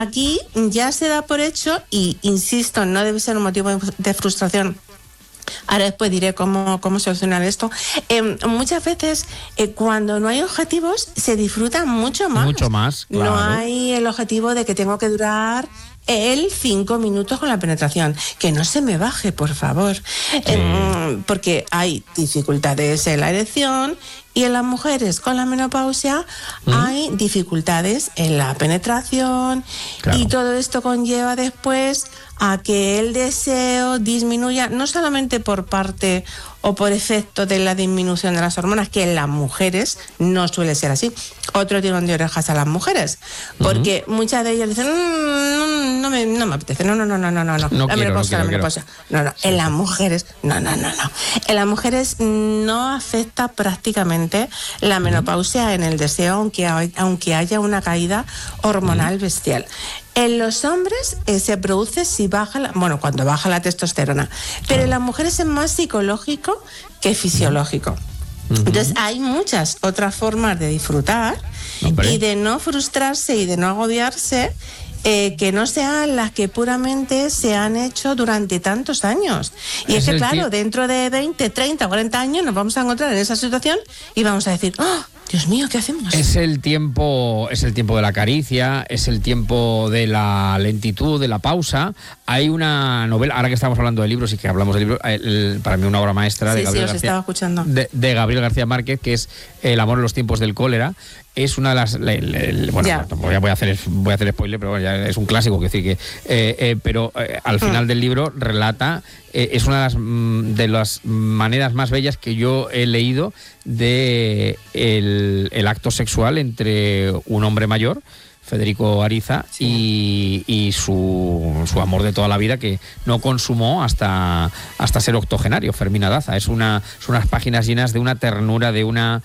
aquí ya se da por hecho, y insisto, no debe ser un motivo de frustración. Ahora después diré cómo solucionar esto. Muchas veces cuando no hay objetivos se disfruta mucho más. Mucho más, claro. No hay el objetivo de que tengo que durar 5 minutos con la penetración. Que no se me baje, por favor. Porque hay dificultades en la erección, y en las mujeres con la menopausia hay dificultades en la penetración, claro. Y todo esto conlleva después a que el deseo disminuya, no solamente por parte o por efecto de la disminución de las hormonas, que en las mujeres no suele ser así. Otro tirón de orejas a las mujeres, porque muchas de ellas dicen, no me apetece, no. La menopausia. No. En las mujeres, no. En las mujeres no afecta prácticamente la menopausia en el deseo, aunque haya una caída hormonal bestial. En los hombres se produce cuando baja la testosterona, pero en las mujeres es más psicológico que fisiológico. Entonces hay muchas otras formas de disfrutar y de no frustrarse y de no agobiarse, que no sean las que puramente se han hecho durante tantos años. Y es que claro, dentro de 20, 30, 40 años nos vamos a encontrar en esa situación y vamos a decir, ¡oh, Dios mío, ¿qué hacemos? Es el tiempo de la caricia, es el tiempo de la lentitud, de la pausa. Hay una novela, ahora que estamos hablando de libros y que hablamos de libros, para mí una obra maestra de Gabriel García, estaba escuchando. De Gabriel García Márquez, que es El amor en los tiempos del cólera. Es una de las... voy a hacer spoiler, pero bueno, ya es un clásico, que decir que... pero al final del libro relata... es una de las maneras más bellas que yo he leído de el acto sexual entre un hombre mayor, Federico Ariza, y su amor de toda la vida, que no consumó hasta ser octogenario, Fermín Daza. Es unas páginas llenas de una ternura, de una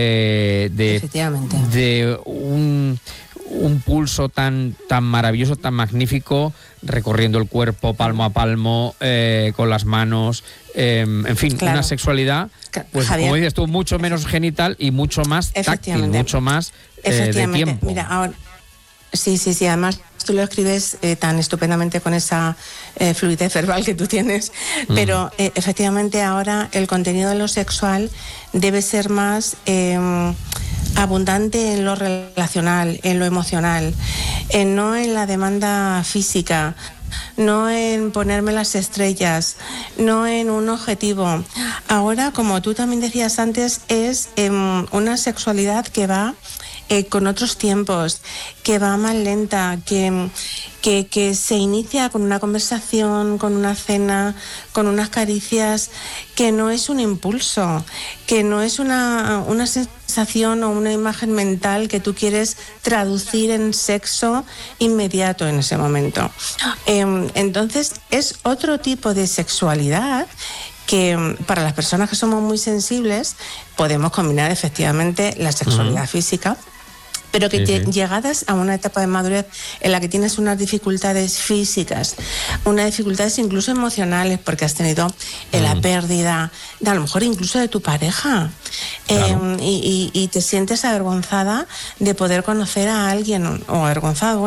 de un pulso tan maravilloso, tan magnífico, recorriendo el cuerpo palmo a palmo, con las manos, en fin, claro. Una sexualidad, pues Javier, como dices tú, mucho menos genital y mucho más táctil, mucho más de tiempo. Mira, ahora sí, además tú lo escribes tan estupendamente con esa fluidez verbal que tú tienes, pero efectivamente ahora el contenido de lo sexual debe ser más abundante en lo relacional, en lo emocional, no en la demanda física, no en ponerme las estrellas, no en un objetivo. Ahora, como tú también decías antes, es una sexualidad que va con otros tiempos, que va más lenta, que se inicia con una conversación, con una cena, con unas caricias, que no es un impulso, que no es una sensación o una imagen mental que tú quieres traducir en sexo inmediato en ese momento. Entonces es otro tipo de sexualidad que para las personas que somos muy sensibles podemos combinar efectivamente la sexualidad física, pero que llegadas a una etapa de madurez en la que tienes unas dificultades físicas, unas dificultades incluso emocionales, porque has tenido la pérdida, a lo mejor incluso de tu pareja, claro. y te sientes avergonzada de poder conocer a alguien, o avergonzado,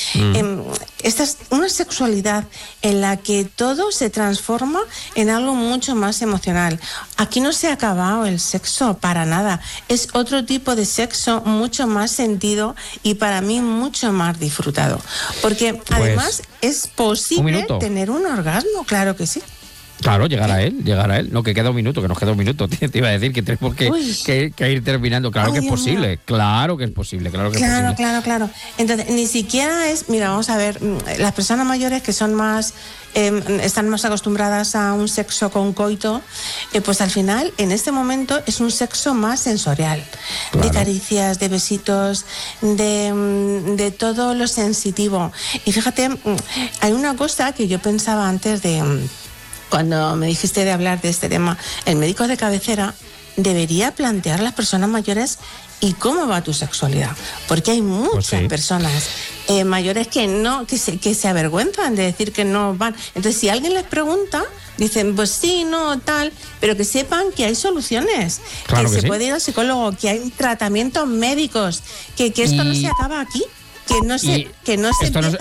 esta es una sexualidad en la que todo se transforma en algo mucho más emocional. Aquí no se ha acabado el sexo para nada, es otro tipo de sexo mucho más sentido y para mí mucho más disfrutado, porque pues, además es posible tener un orgasmo, claro que sí. Claro, llegar a él. No, que nos queda un minuto. Te iba a decir que tenemos que ir terminando. Claro que es posible, claro que es posible. Claro. Entonces, ni siquiera es... Mira, vamos a ver, las personas mayores que son más... están más acostumbradas a un sexo con coito, pues al final, en este momento, es un sexo más sensorial. Claro. De caricias, de besitos, de todo lo sensitivo. Y fíjate, hay una cosa que yo pensaba antes de... Cuando me dijiste de hablar de este tema, el médico de cabecera debería plantear a las personas mayores y cómo va tu sexualidad, porque hay muchas personas mayores que se avergüenzan de decir que no van. Entonces, si alguien les pregunta, dicen, pues sí, no, tal, pero que sepan que hay soluciones, claro que se puede ir al psicólogo, que hay tratamientos médicos, que esto no se acaba aquí. que no se esto empieza